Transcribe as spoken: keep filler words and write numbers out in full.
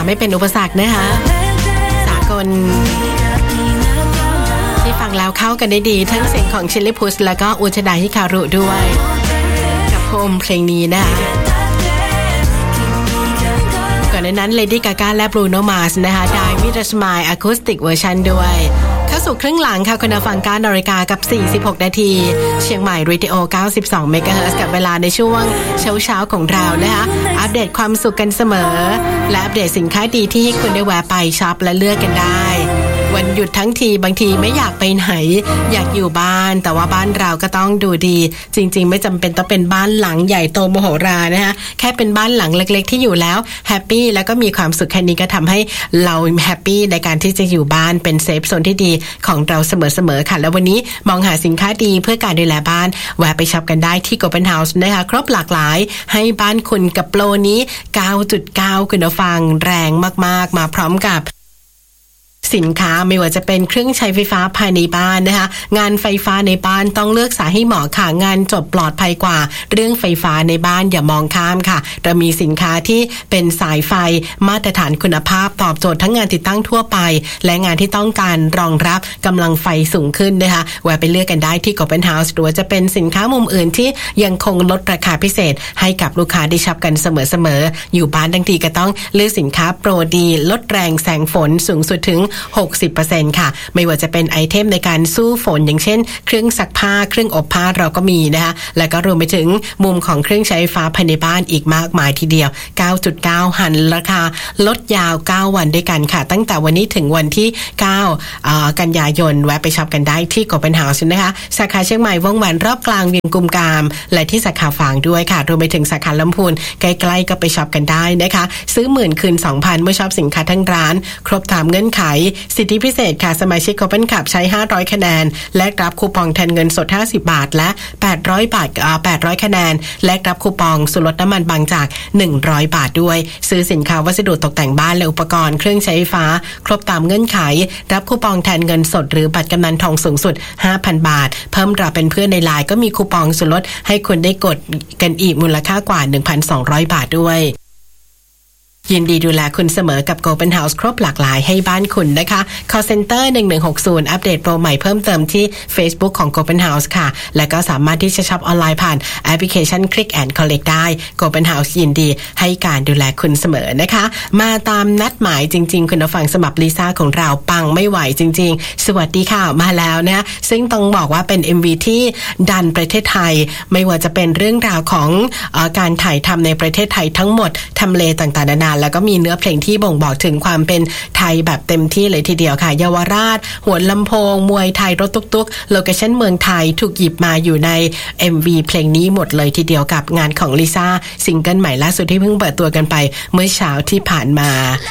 ไม่เป็นอุปสรรคนะคะสากลที่ฟังแล้วเข้ากันได้ดีทั้งเสียงของชิลลี่พุสแล้วก็อุชดาฮิคารุด้วยกับโฮมเพลงนี้นะคะก่อนหน้านั้น Lady Gaga และ Bruno Mars นะคะ Die With A Smile Acoustic Version ด้วยเข้าสู่ครึ่งหลังค่ะคุณฟังเก้านาฬิกากับสี่สิบหกนาทีเชียงใหม่ Radio เก้าสิบสอง เมกะเฮิรตซ์ กับเวลาในช่วงเช้าๆของเรานะคะอัปเดตความสุขกันเสมอและอัปเดตสินค้าดีที่ให้คุณได้แวะไปช็อปและเลือกกันได้วันหยุดทั้งทีบางทีไม่อยากไปไหนอยากอยู่บ้านแต่ว่าบ้านเราก็ต้องดูดีจริงๆไม่จำเป็นต้องเป็นบ้านหลังใหญ่โตมโหฬารนะคะแค่เป็นบ้านหลังเล็กๆที่อยู่แล้วแฮปปี้แล้วก็มีความสุขแค่นี้ก็ทำให้เราแฮปปี้ในการที่จะอยู่บ้านเป็นเซฟโซนที่ดีของเราเสมอๆค่ะแล้ววันนี้มองหาสินค้าดีเพื่อการดูแลบ้านแวะไปช็อปกันได้ที่ Golden House นะคะครบหลากหลายให้บ้านคุณกับโปรนี้ เก้าจุดเก้า คุณผู้ฟังแรงมากๆมาพร้อมกับสินค้าไม่ว่าจะเป็นเครื่องใช้ไฟฟ้าภายในบ้านนะคะงานไฟฟ้าในบ้านต้องเลือกสายให้เหมาะค่ะงานจบปลอดภัยกว่าเรื่องไฟฟ้าในบ้านอย่ามองข้ามค่ะเรามีสินค้าที่เป็นสายไฟมาตรฐานคุณภาพตอบโจทย์ทั้งงานติดตั้งทั่วไปและงานที่ต้องการรองรับกำลังไฟสูงขึ้นนะคะแวะไปเลือกกันได้ที่ Golden House หรือว่าจะเป็นสินค้ามุมอื่นที่ยังคงลดราคาพิเศษให้กับลูกค้าได้ช็อปกันเสมอๆอยู่บ้านทั้งทีก็ต้องเลือกสินค้าโปรดีลดแรงแสงฝนสูงสุดถึงหกสิบเปอร์เซ็นต์ ค่ะไม่ว่าจะเป็นไอเทมในการสู้ฝนอย่างเช่นเครื่องซักผ้าเครื่องอบผ้าเราก็มีนะคะแล้วก็รวมไปถึงมุมของเครื่องใช้ไฟฟ้าภายในบ้านอีกมากมายทีเดียว เก้าจุดเก้า หันราคาลดยาวเก้าวันด้วยกันค่ะตั้งแต่วันนี้ถึงวันที่เก้าอ่ากันยายนแวะไปช็อปกันได้ที่ Golden House นะคะสาขาเชียงใหม่ว่องแหวนรอบกลางเวียงกุมกามและที่สาขาฝางด้วยค่ะรวมไปถึงสาขาลำพูนใกล้ๆก็ไปช็อปกันได้นะคะซื้อหมื่นคืน สองพัน เมื่อช็อปสินค้าทั้งร้านครบตามเงื่อนไขสิทธิพิเศษค่ะสมาชิก Golden Club ใช้ห้าร้อยคะแนนแลกรับคูปองแทนเงินสดห้าสิบบาทและแปดร้อยบาทอ่าแปดร้อยคะแนนแลกรับคูปองส่วนลดน้ำมันบางจากหนึ่งร้อยบาทด้วยซื้อสินค้าวัสดุตกแต่งบ้านและอุปกรณ์เครื่องใช้ไฟฟ้าครบตามเงื่อนไขรับคูปองแทนเงินสดหรือบัตรกำนันทองสูงสุด ห้าพัน บาทเพิ่มเราเป็นเพื่อนใน ไลน์ ก็มีคูปองส่วนลดให้คุณได้กดกันอีกมูลค่ากว่า หนึ่งพันสองร้อย บาทด้วยยินดีดูแลคุณเสมอกับ Golden House ครบหลากหลายให้บ้านคุณนะคะ Call Center หนึ่งหนึ่งหกศูนย์อัปเดตโปรใหม่เพิ่มเติมที่ Facebook ของ Golden House ค่ะและก็สามารถที่จะช็อปออนไลน์ผ่านแอปพลิเคชัน Click and Collect ได้ Golden House ยินดีให้การดูแลคุณเสมอนะคะมาตามนัดหมายจริงๆคุณผู้ฟังสำหรับลิซ่าของเราปังไม่ไหวจริงๆสวัสดีค่ะมาแล้วนะซึ่งต้องบอกว่าเป็น เอ็ม วี ที่ดันประเทศไทยไม่ว่าจะเป็นเรื่องราวของเอ่อการถ่ายทำในประเทศไทยทั้งหมดทำเลต่างๆนานาแล้วก็มีเนื้อเพลงที่บ่งบอกถึงความเป็นไทยแบบเต็มที่เลยทีเดียวค่ะเยาวราชหัวลำโพงมวยไทยรถตุ๊กๆโลเคชั่นเมืองไทยถูกหยิบมาอยู่ใน เอ็ม วี เพลงนี้หมดเลยทีเดียวกับงานของลิซ่าซิงเกิลใหม่ล่าสุดที่เพิ่งเปิดตัวกันไปเมื่อเช้าที่ผ่านมา